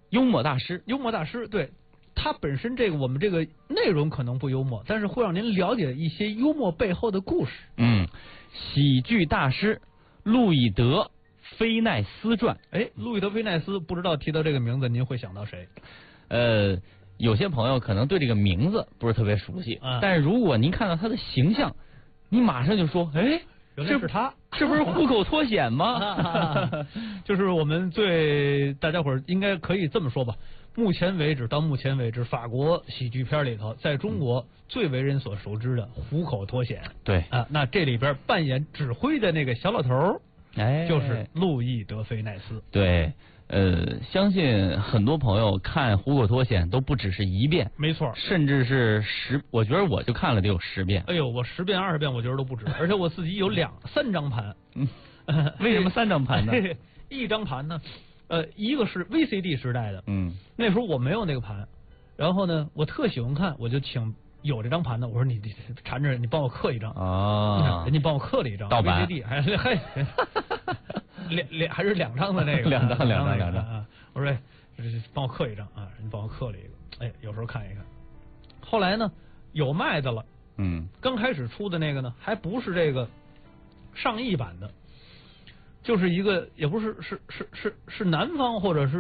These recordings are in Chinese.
幽默大师， 幽默大师，对。它本身这个我们这个内容可能不幽默，但是会让您了解一些幽默背后的故事。 喜剧大师路易德·菲奈斯传。 路易德·菲奈斯，不知道提到这个名字您会想到谁？ 有些朋友可能对这个名字不是特别熟悉，但是如果您看到他的形象，你马上就说， 原来是他， 这不是虎口脱险吗？ 就是我们大家伙儿应该可以这么说吧。到目前为止，法国喜剧片里头，在中国最为人所熟知的《虎口脱险》。 对那这里边扮演指挥的那个小老头就是路易德·菲奈斯。 对，相信很多朋友看《虎口脱险》都不只是一遍， 没错， 甚至是我觉得我就看了得有10遍。 哎呦，我10遍20遍我觉得都不止，而且我自己有3张盘。 为什么3张盘呢？ 一张盘呢？一个是 VCD 时代的，那时候我没有那个盘，然后呢，我特喜欢看，我就请有这张盘的，我说你缠着你帮我刻一张人家帮我刻了一张盗版 VCD，还2张的那个，两张我说帮我刻一张人帮我刻了一个，有时候看一看。后来呢，有卖的了，刚开始出的那个呢，还不是这个上亿版的。就是一个也不是是南方或者是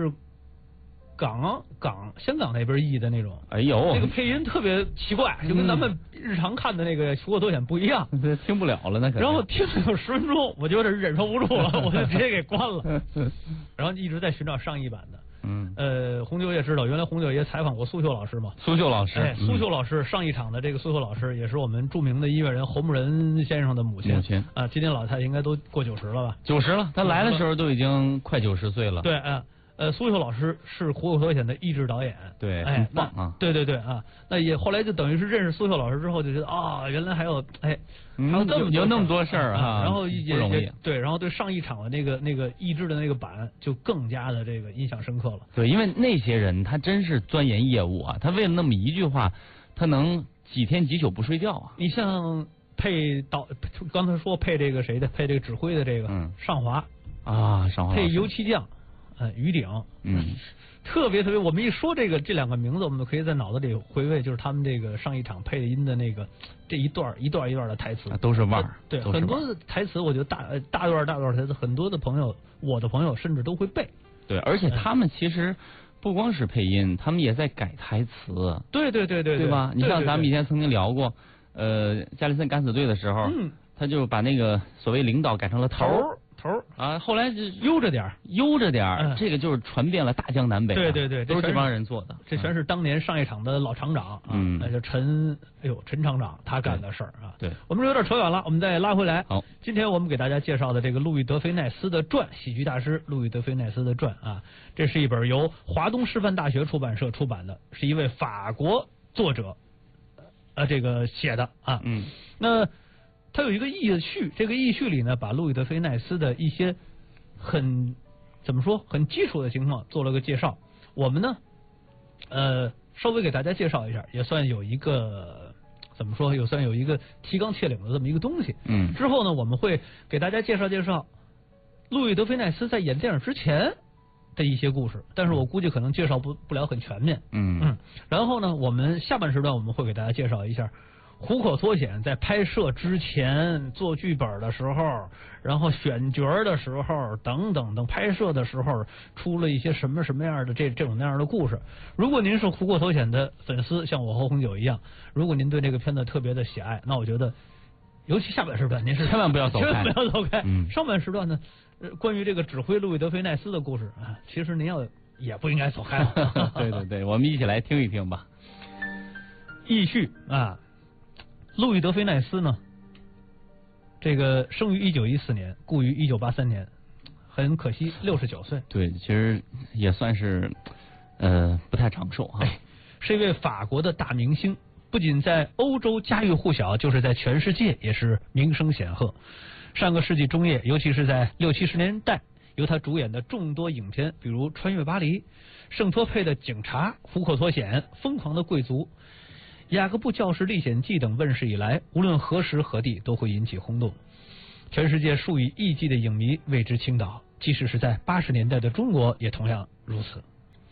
香港那边译的那种，那个配音特别奇怪，就跟咱们日常看的那个《虎口脱险》不一样， 听不了了那。 然后听了有10分钟，我就有点忍受不住了，我就直接给关了。然后一直在寻找上亿版的。红九也知道，原来红九也采访过苏秀老师嘛。苏秀老师上一场的这个苏秀老师也是我们著名的音乐人侯木仁先生的母亲今天老太太应该都过90了吧 ？90了，他来的时候都已经快90岁了。 对苏秀老师是《虎口脱险》的译制导演， 对，很棒啊！ 对那也后来就等于是认识苏秀老师之后，就觉得原来还有还有那么多事儿然后不容易。 对，然后对上一场的那个译制的那个版就更加的这个印象深刻了。 对，因为那些人他真是钻研业务啊，他为了那么一句话，他能几天几宿不睡觉啊。 你像刚才说配这个谁的，配这个指挥的这个上华配油漆匠。于鼎，特别，我们一说这2个名字，我们可以在脑子里回味，就是他们这个上一场配的音的那个这一段的台词， 都是腕儿。 对，很多的台词，我觉得大段台词，很多的朋友，我的朋友甚至都会背。 对，而且他们其实不光是配音，他们也在改台词。 对吧？你像咱们以前曾经聊过，加里森敢死队的时候，他就把那个所谓领导改成了头后来就悠着点这个就是传遍了大江南北。 对， 都是这帮人做的。 这全是当年上一场的老厂长那就陈厂长他干的事儿对， 我们有点扯远了，我们再拉回来。 好， 今天我们给大家介绍的这个路易德·菲奈斯的传，喜剧大师路易德·菲奈斯的传这是一本由华东师范大学出版社出版的，是一位法国作者这个写的那他有一个译序，这个译序里呢，把路易德·菲奈斯的一些很基础的情况做了个介绍。我们呢，稍微给大家介绍一下，也算有一个也算有一个提纲挈领的这么一个东西。之后呢，我们会给大家介绍路易德·菲奈斯在演电影之前的一些故事，但是我估计可能介绍不了很全面。然后呢，我们下半时段我们会给大家介绍一下虎口脱险在拍摄之前做剧本的时候，然后选角的时候等拍摄的时候出了一些什么样的这种那样的故事。如果您是虎口脱险的粉丝，像我和红酒一样，如果您对这个片子特别的喜爱，那我觉得尤其下半时段您是千万不要走开。上半时段呢，关于这个指挥路易德·菲奈斯的故事其实您也不应该走开了。 对，我们一起来听一听吧。 译序路易德·菲奈斯呢，这个生于1914年，故于1983年，很可惜69岁。 对，其实也算是不太长寿是一位法国的大明星，不仅在欧洲家喻户晓，就是在全世界也是名声显赫。上个世纪中叶，尤其是在60、70年代，由他主演的众多影片，比如《穿越巴黎》、圣托佩的警察、虎口脱险、疯狂的贵族、雅各布教士历险记等问世以来，无论何时何地都会引起轰动，全世界数以亿计的影迷为之倾倒，即使是在80年代的中国也同样如此。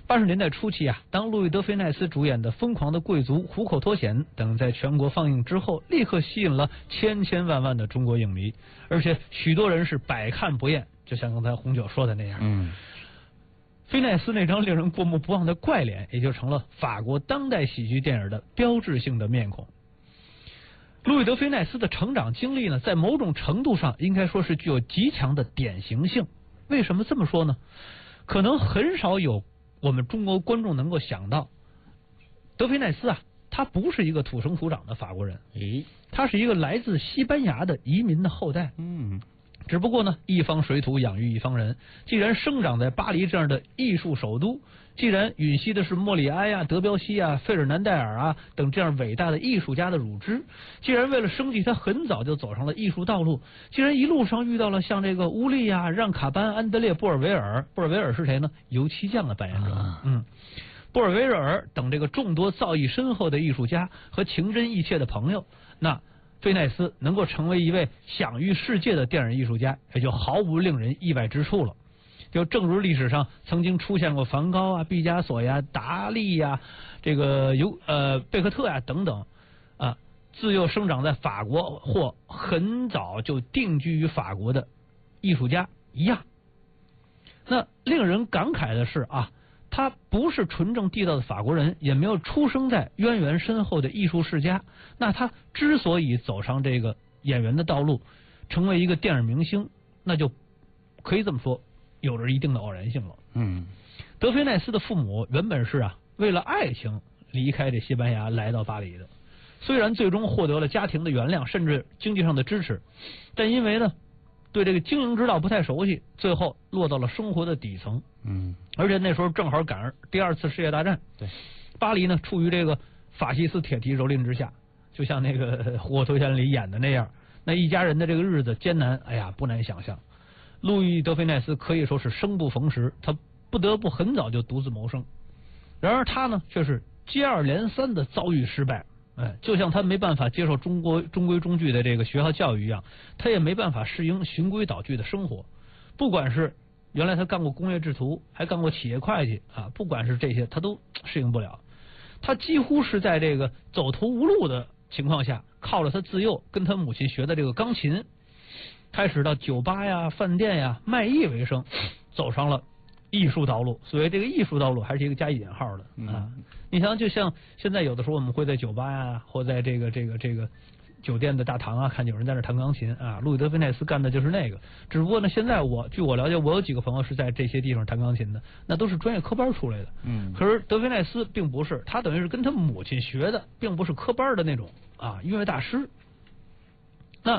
80年代初期啊，当路易德菲奈斯主演的《疯狂的贵族》《虎口脱险》等在全国放映之后，立刻吸引了千千万万的中国影迷，而且许多人是百看不厌，就像刚才红酒说的那样。菲奈斯那张令人过目不忘的怪脸，也就成了法国当代喜剧电影的标志性的面孔。路易德菲奈斯的成长经历呢，在某种程度上应该说是具有极强的典型性。为什么这么说呢？可能很少有我们中国观众能够想到，德菲奈斯啊，他不是一个土生土长的法国人，他是一个来自西班牙的移民的后代。只不过呢，一方水土养育一方人。既然生长在巴黎这样的艺术首都，既然吮吸的是莫里埃呀、德彪西啊、费尔南戴尔啊等这样伟大的艺术家的乳汁，既然为了生计他很早就走上了艺术道路，既然一路上遇到了像这个乌利啊、让卡班、安德烈·布尔维尔，布尔维尔是谁呢？油漆匠的扮演者。布尔维尔等这个众多造诣深厚的艺术家和情真意切的朋友，那菲奈斯能够成为一位享誉世界的电影艺术家，也就毫无令人意外之处了。就正如历史上曾经出现过梵高啊、毕加索呀、达利呀、这个贝克特呀等等啊，自幼生长在法国或很早就定居于法国的艺术家一样。那令人感慨的是啊，他不是纯正地道的法国人，也没有出生在渊源深厚的艺术世家。那他之所以走上这个演员的道路，成为一个电影明星，那就可以这么说，有着一定的偶然性了。德菲奈斯的父母原本是为了爱情离开这西班牙来到巴黎的，虽然最终获得了家庭的原谅，甚至经济上的支持，但因为呢对这个经营之道不太熟悉，最后落到了生活的底层。而且那时候正好赶上第2次世界大战，对，巴黎呢处于这个法西斯铁蹄蹂躏之下，就像那个《虎口脱险》里演的那样，那一家人的这个日子艰难，哎呀，不难想象。路易德菲奈斯可以说是生不逢时，他不得不很早就独自谋生。然而他呢，却是接二连三的遭遇失败。就像他没办法接受中规中矩的这个学校教育一样，他也没办法适应循规蹈矩的生活。不管是原来他干过工业制图，还干过企业会计啊，不管是这些，他都适应不了。他几乎是在这个走投无路的情况下，靠着他自幼跟他母亲学的这个钢琴，开始到酒吧呀、饭店呀卖艺为生，走上了艺术道路。所谓这个艺术道路，还是一个加引号的啊。你想，就像现在有的时候我们会在酒吧呀，或在这个酒店的大堂啊，看有人在那弹钢琴啊。路易德菲奈斯干的就是那个，只不过呢，现在据我了解，我有几个朋友是在这些地方弹钢琴的，那都是专业科班出来的。可是德菲奈斯并不是，他等于是跟他母亲学的，并不是科班的那种音乐大师。那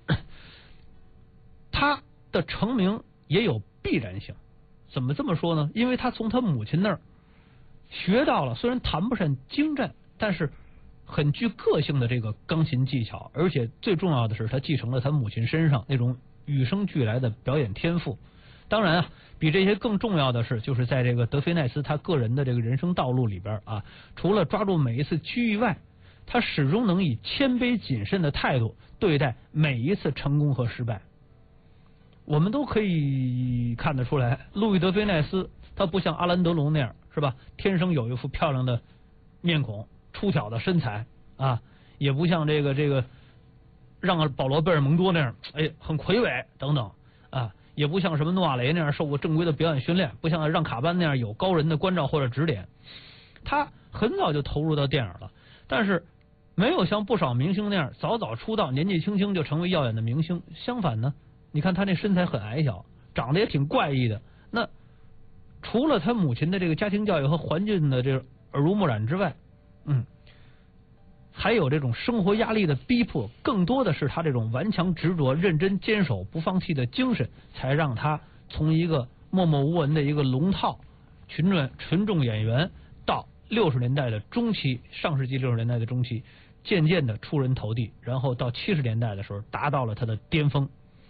他的成名也有必然性。怎么这么说呢？因为他从他母亲那儿学到了，虽然谈不上精湛，但是很具个性的这个钢琴技巧，而且最重要的是，他继承了他母亲身上那种与生俱来的表演天赋。当然比这些更重要的是，就是在这个德菲奈斯他个人的这个人生道路里边除了抓住每一次机遇外，他始终能以谦卑谨慎的态度对待每一次成功和失败。我们都可以看得出来，路易德菲奈斯他不像阿兰德龙那样，是吧？天生有一副漂亮的面孔，出挑的身材也不像这个让保罗贝尔蒙多那样，很魁伟等等也不像什么诺瓦雷那样受过正规的表演训练，不像让卡班那样有高人的关照或者指点。他很早就投入到电影了，但是没有像不少明星那样早早出道，年纪轻轻就成为耀眼的明星。相反呢，你看他那身材很矮小，长得也挺怪异的。那除了他母亲的这个家庭教育和环境的这个耳濡目染之外，还有这种生活压力的逼迫，更多的是他这种顽强执着、认真坚守、不放弃的精神，才让他从一个默默无闻的一个龙套群众演员，到60年代的中期，上世纪60年代的中期，渐渐的出人头地，然后到70年代的时候达到了他的巅峰。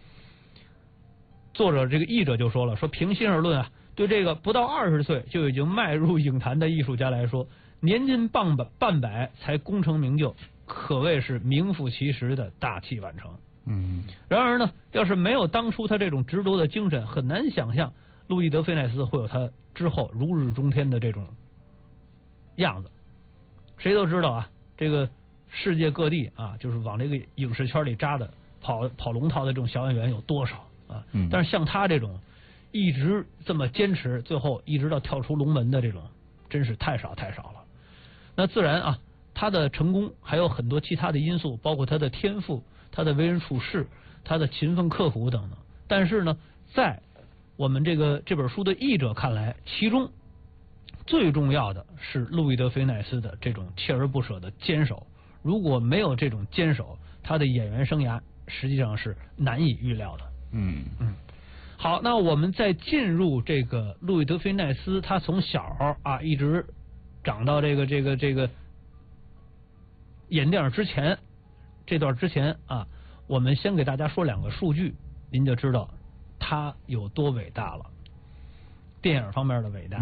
作者这个译者就说了，说平心而论对这个不到20岁就已经迈入影坛的艺术家来说，年近半百才功成名就，可谓是名副其实的大器晚成。然而呢，要是没有当初他这种执着的精神，很难想象路易德菲奈斯会有他之后如日中天的这种样子。谁都知道啊，这个世界各地啊，就是往这个影视圈里扎的跑龙套的这种小演员有多少啊？但是像他这种一直这么坚持，最后一直到跳出龙门的这种，真是太少了。那自然啊，他的成功还有很多其他的因素，包括他的天赋、他的为人处事、他的勤奋刻苦等等。但是呢，在我们这本书的译者看来，其中最重要的是路易德菲奈斯的这种锲而不舍的坚守。如果没有这种坚守，他的演员生涯实际上是难以预料的。好，那我们再进入这个路易德菲奈斯，他从小啊一直长到这个演电影之前这段之前啊，我们先给大家说2个数据，您就知道他有多伟大了。电影方面的伟大。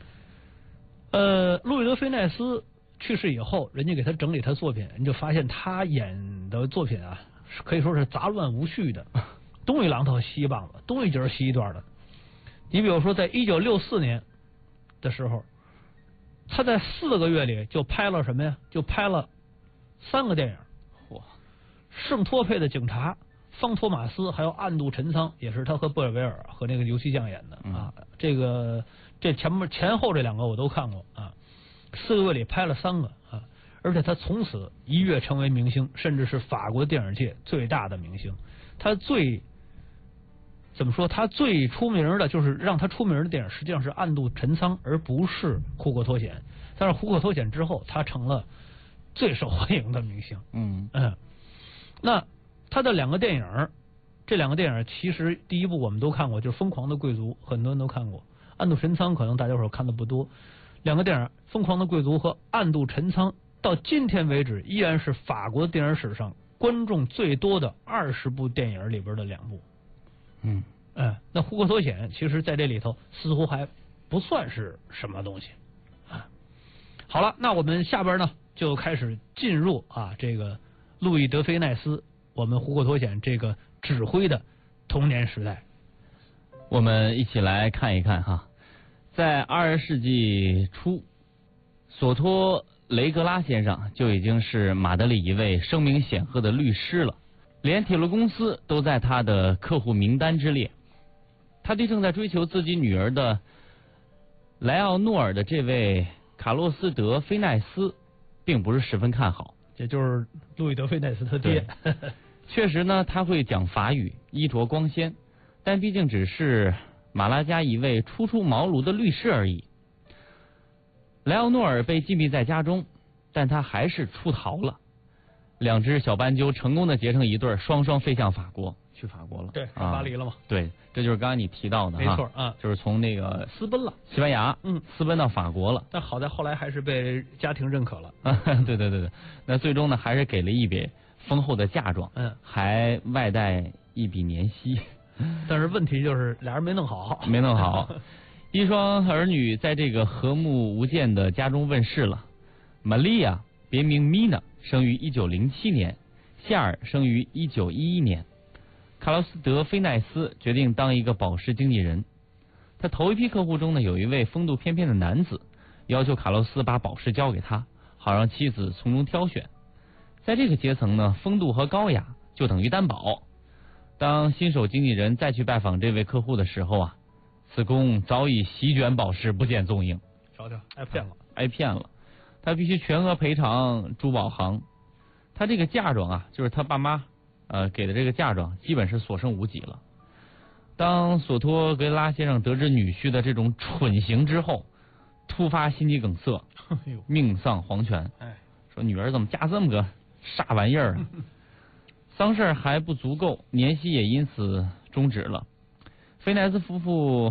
路易德菲奈斯去世以后，人家给他整理他作品，你就发现他演的作品啊，可以说是杂乱无序的，东一榔头西一棒子，东一节西一段的。你比如说，在1964年的时候，他在4个月里就拍了什么呀？就拍了3个电影。 嚯！ 圣托佩的警察、方托马斯，还有暗度陈仓，也是他和布尔维尔和那个游戏匠演的啊。这前后这2个我都看过啊。4个月里拍了3个啊，而且他从此一跃成为明星，甚至是法国电影界最大的明星。他怎么说？他最出名的就是让他出名的电影，实际上是《暗度陈仓》，而不是《虎口脱险》。但是《虎口脱险》之后，他成了最受欢迎的明星。那他的2个电影，这2个电影其实第一部我们都看过，就是《疯狂的贵族》，很多人都看过。《暗度陈仓》可能大家伙看的不多。2个电影《疯狂的贵族》和《暗度陈仓》到今天为止依然是法国电影史上观众最多的20部电影里边的2部。那《虎口脱险》其实在这里头似乎还不算是什么东西啊。好了，那我们下边呢就开始进入啊这个路易德菲奈斯，我们《虎口脱险》这个指挥的童年时代。 我们一起来看一看哈，在20世纪初，索托雷格拉先生就已经是马德里一位声名显赫的律师了，连铁路公司都在他的客户名单之列。他对正在追求自己女儿的莱奥诺尔的这位卡洛斯·德菲奈斯并不是十分看好， 这就是路易德菲奈斯他爹。 确实呢，他会讲法语，衣着光鲜，但毕竟只是马拉加一位初出茅庐的律师而已。莱奥诺尔被禁闭在家中，但他还是出逃了。2只小斑鸠成功的结成一对，双双飞向法国，去法国了。 对，上巴黎了嘛。 对，这就是刚刚你提到的， 没错啊， 就是从那个私奔了， 西班牙，私奔到法国了。 但好在后来还是被家庭认可了。 对，那最终呢，还是给了一笔丰厚的嫁妆，还外带一笔年息。 但是问题就是俩人没弄好。 一双儿女在这个和睦无间的家中问世了。玛利亚别名米娜，生于1907年，夏尔生于1911年。卡洛斯·德菲奈斯决定当一个保时经纪人。他头一批客户中呢，有一位风度翩翩的男子，要求卡洛斯把保时交给他，好让妻子从中挑选。在这个阶层呢，风度和高雅就等于担保。当新手经纪人再去拜访这位客户的时候啊，此公早已席卷保时不见踪影。 瞧瞧，挨骗了，他必须全额赔偿珠宝行。他这个嫁妆啊，就是他爸妈给的这个嫁妆，基本是所剩无几了。当索托格拉先生得知女婿的这种蠢行之后，突发心肌梗塞，命丧黄泉。说女儿怎么嫁这么个傻玩意儿啊？丧事还不足够，年息也因此终止了。菲奈斯夫妇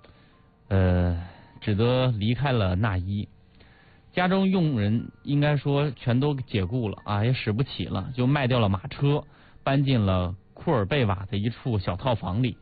只得离开了纳伊，家中佣人应该说全都解雇了啊，也使不起了，就卖掉了马车，搬进了库尔贝瓦的一处小套房里。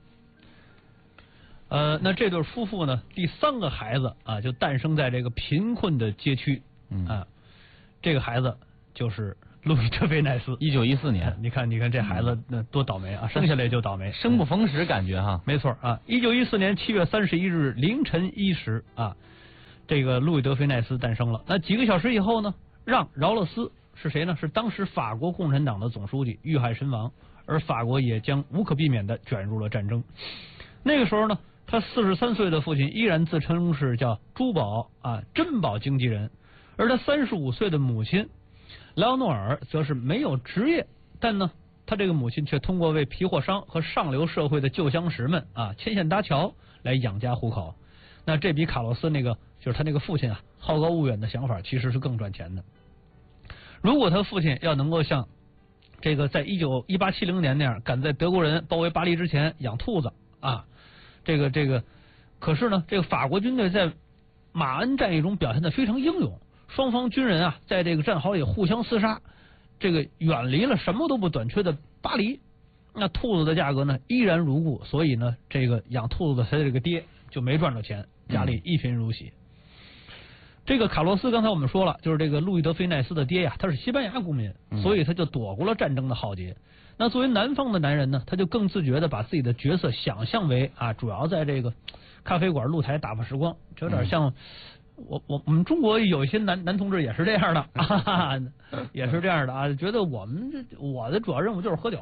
那这对夫妇呢，第3个孩子啊，就诞生在这个贫困的街区。这个孩子就是路易德菲奈斯 ，1914年。 你看这孩子那多倒霉啊，生下来就倒霉， 生不逢时感觉哈。 没错啊，1914年7月31日凌晨1时啊，这个路易德菲奈斯诞生了。那几个小时以后呢，让饶勒斯是谁呢？是当时法国共产党的总书记，遇害身亡，而法国也将无可避免的卷入了战争。那个时候呢，他43岁的父亲依然自称是叫珠宝珍宝经纪人，而他35岁的母亲莱奥诺尔则是没有职业，但呢，他这个母亲却通过为皮货商和上流社会的旧相识们牵线搭桥来养家糊口。那这比卡洛斯就是他那个父亲好高骛远的想法其实是更赚钱的。如果他父亲要能够像这个在1870年那样，赶在德国人包围巴黎之前养兔子可是呢，这个法国军队在马恩战役中表现得非常英勇，双方军人在这个战壕里互相厮杀，这个远离了什么都不短缺的巴黎。那兔子的价格呢依然如故，所以呢，这个养兔子的他这个爹就没赚着钱，家里一贫如洗。这个卡洛斯刚才我们说了，就是这个路易德菲奈斯的爹呀，他是西班牙公民，所以他就躲过了战争的浩劫。那作为南方的男人呢，他就更自觉的把自己的角色想象为主要在这个咖啡馆露台打发时光，就有点像我们中国有一些男同志也是这样的也是这样的觉得我的主要任务就是喝酒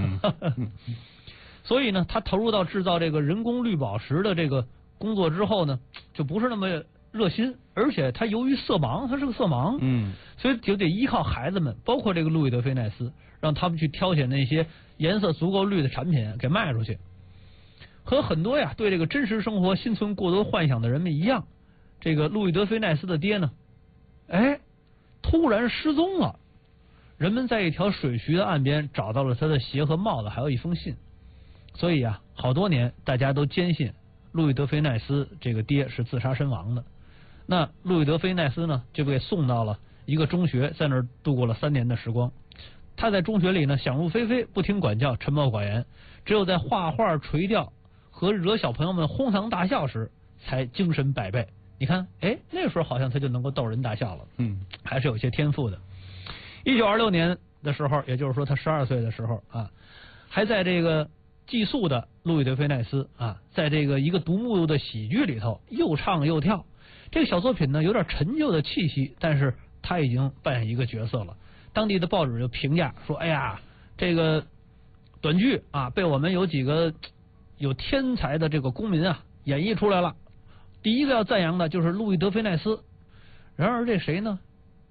所以呢，他投入到制造这个人工绿宝石的这个工作之后呢，就不是那么热心，而且他由于色盲，他是个色盲，所以就得依靠孩子们，包括这个路易德菲奈斯，让他们去挑选那些颜色足够绿的产品给卖出去。和很多对这个真实生活心存过多幻想的人们一样，这个路易德菲奈斯的爹呢，突然失踪了。人们在一条水渠的岸边找到了他的鞋和帽子，还有一封信。所以好多年大家都坚信路易德菲奈斯这个爹是自杀身亡的。那路易德菲奈斯呢，就被送到了一个中学，在那儿度过了3年的时光。他在中学里呢，想入非非，不听管教，沉默寡言，只有在画画、垂钓和惹小朋友们哄堂大笑时，才精神百倍。你看，那个时候好像他就能够逗人大笑了，还是有些天赋的。1926年的时候，也就是说他12岁的时候还在这个寄宿的路易德菲奈斯在这个一个独幕的喜剧里头又唱又跳。这个小作品呢有点陈旧的气息，但是他已经扮演一个角色了。当地的报纸就评价说：“哎呀，这个短剧被我们有几个有天才的这个公民演绎出来了。第一个要赞扬的就是路易德菲奈斯。然而这谁呢？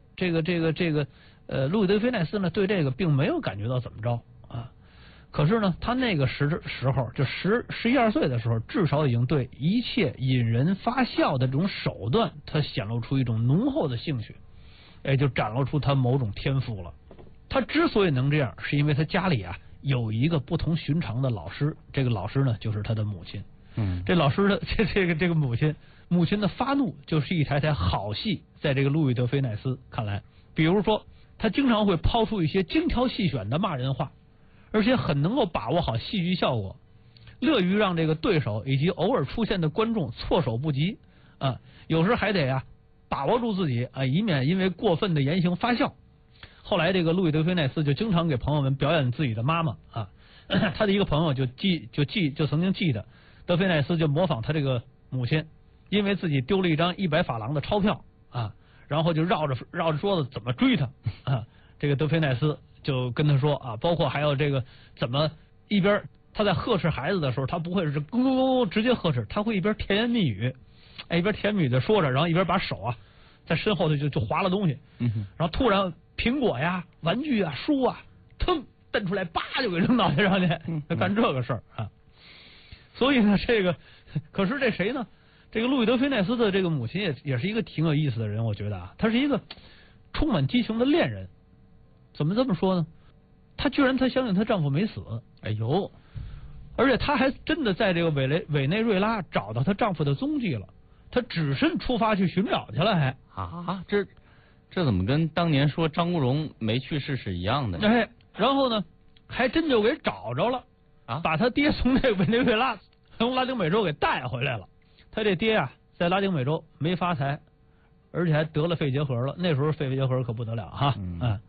路易德菲奈斯呢对这个并没有感觉到怎么着可是呢，他那个时候就11、12岁的时候，至少已经对一切引人发笑的这种手段，他显露出一种浓厚的兴趣，就展露出他某种天赋了。他之所以能这样，是因为他家里有一个不同寻常的老师，这个老师呢就是他的母亲。这老师的这个母亲的发怒就是一台好戏，在这个路易德菲奈斯看来，比如说他经常会抛出一些精挑细选的骂人话。而且很能够把握好戏剧效果，乐于让这个对手以及偶尔出现的观众措手不及有时还得把握住自己以免因为过分的言行发笑。后来这个路易德菲奈斯就经常给朋友们表演自己的妈妈他的一个朋友就曾经记得德菲奈斯就模仿他这个母亲，因为自己丢了一张100法郎的钞票然后就绕着桌子怎么追他这个德菲奈斯就跟他说包括还有这个怎么一边他在呵斥孩子的时候，他不会是咕咕咕直接呵斥，他会一边甜言蜜语，一边甜蜜语的说着，然后一边把手在身后头就划了东西，然后突然苹果玩具书腾蹬出来，叭就给扔脑袋上去，干这个事儿所以呢，可是这谁呢？这个路易德菲奈斯的这个母亲也是一个挺有意思的人，我觉得她是一个充满激情的恋人。怎么这么说呢？她居然相信她丈夫没死，而且她还真的在这个委内瑞拉找到她丈夫的踪迹了，她只身出发去寻找去了， 这怎么跟当年说张国荣没去世是一样的？ 然后呢，还真就给找着了把他爹从这委内瑞拉从拉丁美洲给带回来了。他这爹在拉丁美洲没发财，而且还得了肺结核了。那时候肺结核可不得了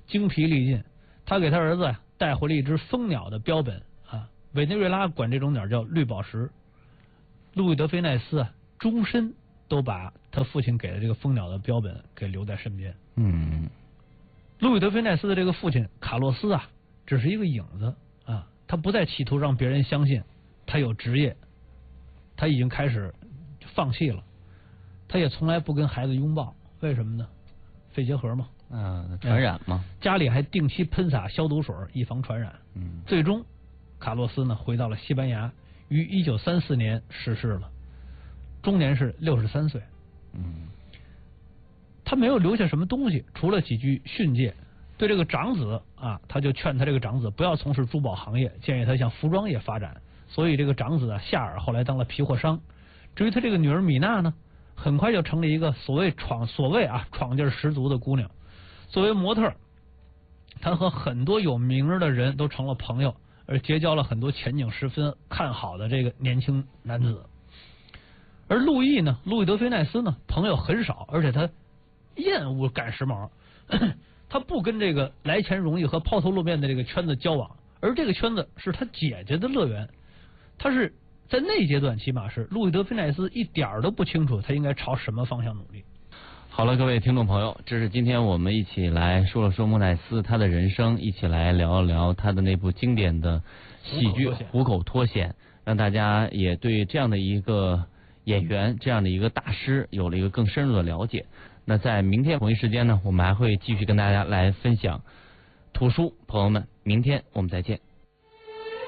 精疲力尽，他给他儿子呀带回了一只蜂鸟的标本啊，委内瑞拉管这种鸟叫绿宝石。路易德菲奈斯啊，终身都把他父亲给的这个蜂鸟的标本给留在身边。路易德菲奈斯的这个父亲卡洛斯啊，只是一个影子啊，他不再企图让别人相信他有职业，他已经开始放弃了，他也从来不跟孩子拥抱，为什么呢？肺结核嘛， 传染嘛， 家里还定期喷洒消毒水以防传染。最终卡洛斯呢回到了西班牙，于1934年逝世了，终年是63岁。他没有留下什么东西，除了几句训诫。对这个长子啊，他就劝他这个长子不要从事珠宝行业，建议他向服装业发展。所以这个长子啊夏尔后来当了皮货商。至于他这个女儿米娜呢，很快就成了一个所谓闯劲十足的姑娘。作为模特，她和很多有名的人都成了朋友，而结交了很多前景十分看好的这个年轻男子。而路易德菲奈斯呢，朋友很少，而且他厌恶赶时髦，他不跟这个来钱容易和抛头露面的这个圈子交往，而这个圈子是他姐姐的乐园。他是在那阶段，起码是路易德菲奈斯一点都不清楚他应该朝什么方向努力。 好了，各位听众朋友，这是今天我们一起来说了说莫奈斯他的人生，一起来聊一聊他的那部经典的喜剧《虎口脱险》，让大家也对这样的一个演员，这样的一个大师有了一个更深入的了解。那在明天同一时间呢，我们还会继续跟大家来分享图书，朋友们，明天我们再见。